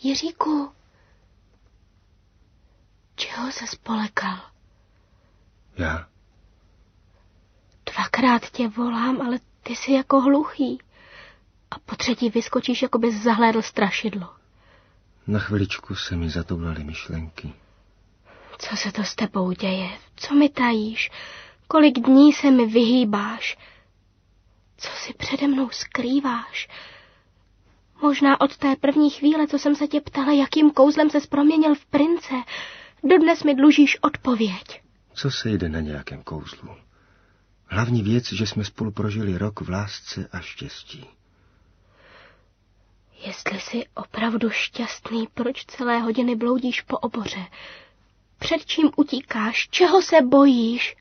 Jiříku, čeho se spolekal? Já? Dvakrát tě volám, ale ty jsi jako hluchý. A po třetí vyskočíš, jako bys zahlédl strašidlo. Na chviličku se mi zatoulaly myšlenky. Co se to s tebou děje? Co mi tajíš? Kolik dní se mi vyhýbáš? Co si přede mnou skrýváš? Možná od té první chvíle, co jsem se tě ptala, jakým kouzlem ses proměnil v prince, dodnes mi dlužíš odpověď. Co se jde na nějakém kouzlu? Hlavní věc, že jsme spolu prožili rok v lásce a štěstí. Jestli jsi opravdu šťastný, proč celé hodiny bloudíš po oboře? Před čím utíkáš? Čeho se bojíš?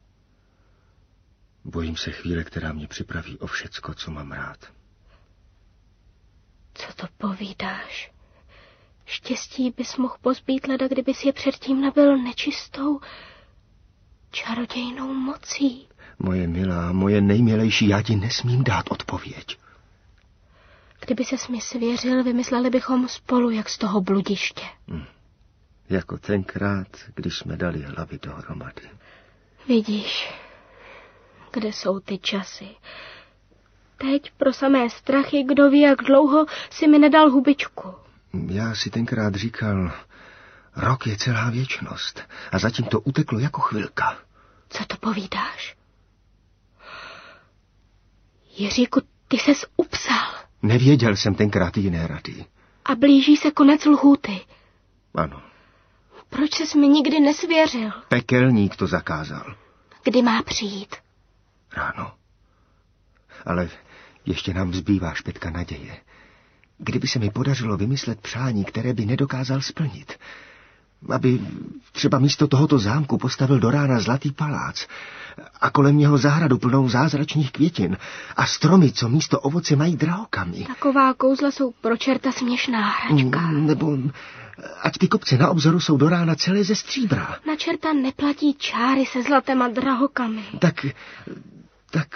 Bojím se chvíle, která mě připraví o všecko, co mám rád. Co to povídáš? Štěstí bys mohl pozbít leda, kdybys je předtím nabil nečistou, čarodějnou mocí. Moje milá, moje nejmilejší, já ti nesmím dát odpověď. Kdyby ses mi svěřil, vymysleli bychom spolu, jak z toho bludiště. Jako tenkrát, když jsme dali hlavy dohromady. Vidíš, kde jsou ty časy. Teď pro samé strachy, kdo ví, jak dlouho si mi nedal hubičku. Já si tenkrát říkal, rok je celá věčnost a zatím to uteklo jako chvilka. Co to povídáš? Jiříku, ty ses upsal. Nevěděl jsem tenkrát jiné rady. A blíží se konec lhůty. Ano. Proč ses mi nikdy nesvěřil? Pekelník to zakázal. Kdy má přijít? Ráno. Ale ještě nám zbývá špetka naděje. Kdyby se mi podařilo vymyslet přání, které by nedokázal splnit. Aby třeba místo tohoto zámku postavil do rána zlatý palác a kolem něho zahradu plnou zázračných květin a stromy, co místo ovoce mají drahokamy. Taková kouzla jsou pro čerta směšná hračka. Nebo ať ty kopce na obzoru jsou do rána celé ze stříbra. Na čerta neplatí čáry se zlatem a drahokamy. Tak...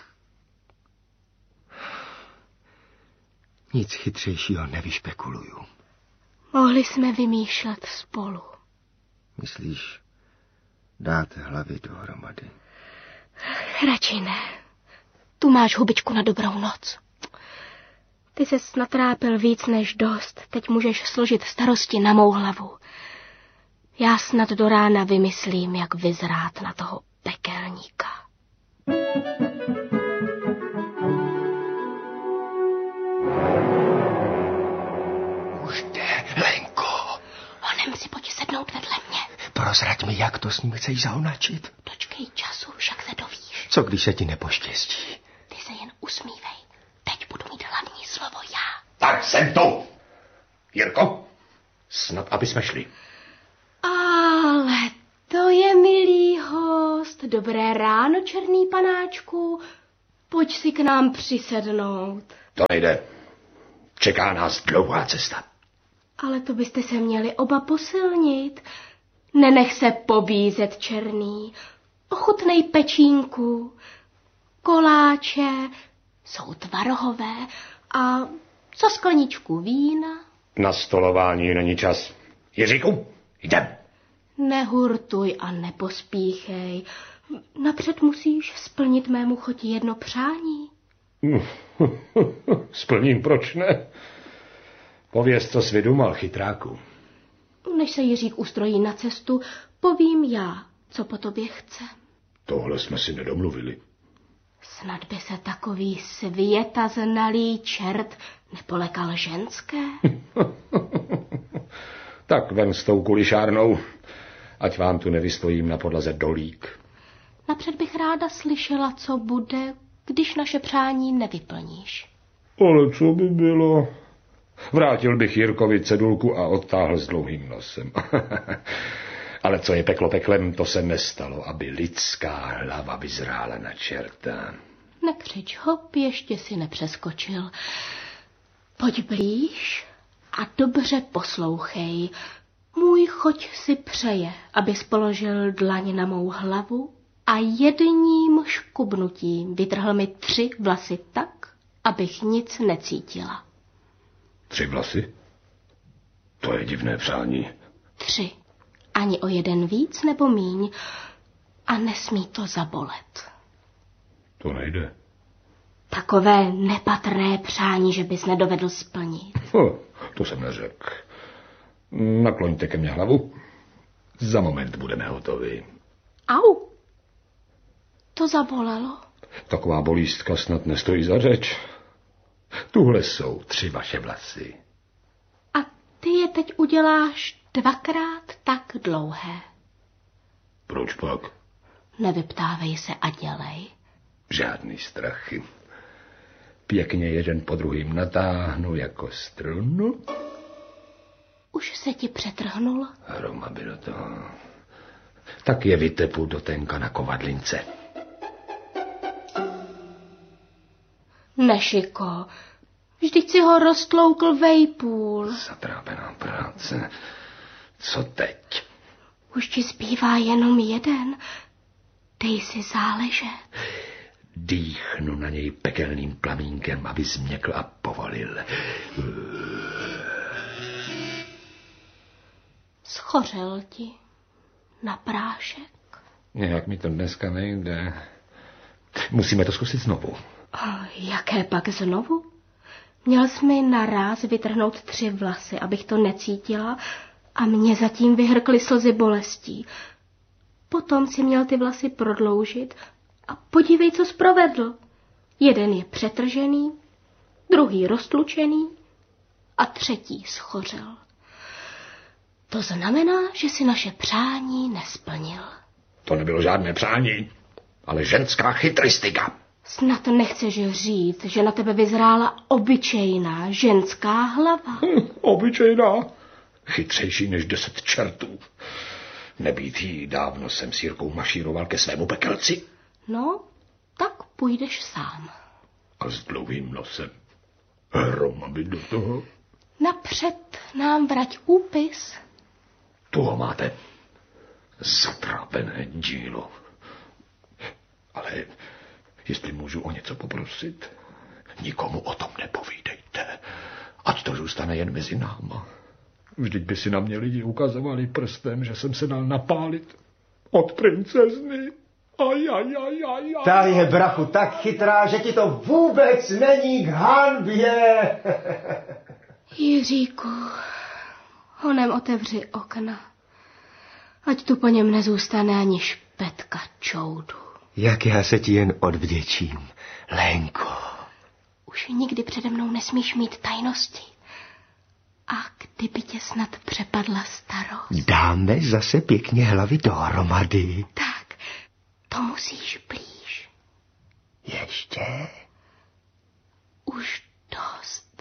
Nic chytřejšího nevyšpekuluju. Mohli jsme vymýšlet spolu. Myslíš, dát hlavy dohromady? Radši ne. Tu máš hubičku na dobrou noc. Ty ses natrápil víc než dost. Teď můžeš složit starosti na mou hlavu. Já snad do rána vymyslím, jak vyzrát na toho pekelníka. Už jde, Lenko. Honem si pojď sednout vedle mě. Prozrať mi, jak to s ním chceš zaonačit. Dočkej času, však se dovíš. Co když se ti nepoštěstí? Ty se jen usmívej. Teď budu mít hlavní slovo já. Tak jsem tu. Jirko, snad aby jsme šli. Ale to je milý host. Dobré ráno, černý panáčku. Pojď si k nám přisednout. To nejde. Čeká nás dlouhá cesta. Ale to byste se měli oba posilnit. Nenech se pobízet, černý. Ochutnej pečínku. Koláče jsou tvarohové a co skleničku vína. Na stolování není čas. Jiříku, jdem. Nehurtuj a nepospíchej. Napřed musíš splnit mému choti jedno přání. Splním, proč ne? Pověz, co jsi vydumal, chytráku. Než se Jiřík ustrojí na cestu, povím já, co po tobě chce. Tohle jsme si nedomluvili. Snad by se takový světaznalý čert nepolekal ženské? Tak ven s tou kulišárnou, ať vám tu nevystojím na podlaze dolík. Napřed bych ráda slyšela, co bude, když naše přání nevyplníš. Ale co by bylo? Vrátil bych Jirkovi cedulku a odtáhl s dlouhým nosem. Ale co je peklo peklem, to se nestalo, aby lidská hlava vyzrála na čerta. Nekřič, hop, ještě si nepřeskočil. Pojď blíž a dobře poslouchej. Můj choť si přeje, abys položil dlaň na mou hlavu a jedním škubnutím vytrhl mi 3 vlasy tak, abych nic necítila. 3 vlasy? To je divné přání. 3. Ani o 1 víc nebo míň. A nesmí to zabolet. To nejde. Takové nepatrné přání, že bys nedovedl splnit. To jsem neřekl. Nakloňte ke mně hlavu. Za moment budeme hotovi. Au! To zabolelo. Taková bolístka snad nestojí za řeč. Tuhle jsou 3 vaše vlasy. A ty je teď uděláš 2krát tak dlouhé. Proč pak? Nevyptávej se a dělej. Žádný strachy. Pěkně jeden po druhým natáhnu jako strunu. Už se ti přetrhnul? Hroma by do toho. Tak je vytepu do tenka na kovadlince. Nešiko, vždyť si ho roztloukl vejpůl. Zatrápená práce. Co teď? Už ti zbývá jenom 1. Dej si záležet. Dýchnu na něj pekelným plamínkem, aby změkl a povolil. Schořel ti na prášek. Nějak mi to dneska nejde. Musíme to zkusit znovu. Jaké pak znovu? Měl jsi mi naráz vytrhnout 3 vlasy, abych to necítila, a mě zatím vyhrkly slzy bolestí. Potom si měl ty vlasy prodloužit a podívej, co jsi provedl. 1 je přetržený, 2 roztlučený a 3 schořel. To znamená, že si naše přání nesplnil. To nebylo žádné přání, ale ženská chytristika. Snad nechceš říct, že na tebe vyzrála obyčejná ženská hlava. Obyčejná. Chytřejší než 10 čertů. Nebýt jí, dávno jsem s Jirkou mašíroval ke svému pekelci. No, tak půjdeš sám. A s dlouhým nosem. Hroma by do toho. Napřed nám vrať úpis. Tu ho máte. Zatrápené dílo. Ale jestli můžu o něco poprosit, nikomu o tom nepovídejte. Ať to zůstane jen mezi náma. Vždyť by si na mě lidi ukazovali prstem, že jsem se dal napálit od princezny. Ta je, brachu, tak chytrá, že ti to vůbec není k hanbě. Jiříku, honem otevři okna. Ať tu po něm nezůstane ani špetka čoudu. Jak já se ti jen odvděčím, Lenko. Už nikdy přede mnou nesmíš mít tajnosti. A kdyby tě snad přepadla starost. Dáme zase pěkně hlavy dohromady. Tak, to musíš blíž. Ještě? Už dost.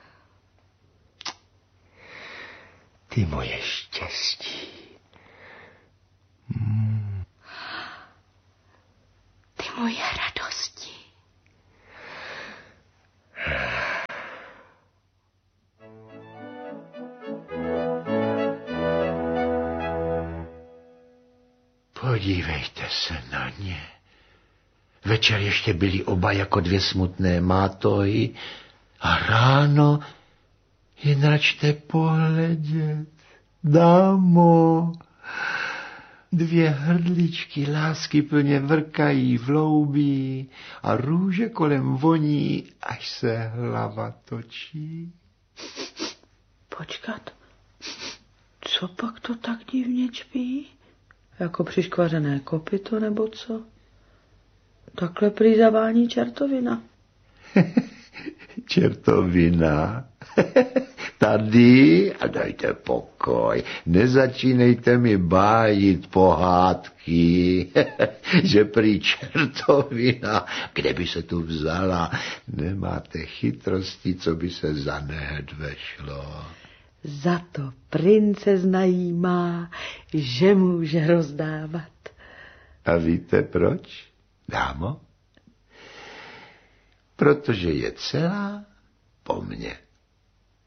Ty moje štěstí. Ty moje radosti. Podívejte se na ně. Večer ještě byli oba jako 2 smutné mátohy a ráno jen račte pohledět. Dámo, 2 hrdličky lásky plně vrkají v loubí a růže kolem voní, až se hlava točí. Počkat, co pak to tak divně čpí? Jako přiškvařené kopyto nebo co? Takhle prý zavání čertovina. Čertovina. Tady a dajte pokoj. Nezačínejte mi bájit pohádky, že prý čertovina, kde by se tu vzala, nemáte chytrosti, co by se za nehed vešlo. Za to princezna jí má, že může rozdávat. A víte proč, dámo? Protože je celá po mně.